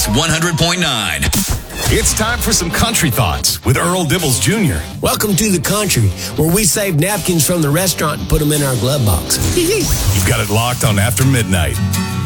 100.9. It's time for some country thoughts with Earl Dibbles Jr. Welcome to the country, where we save napkins from the restaurant and put them in our glove box. You've got it locked on After Midnight.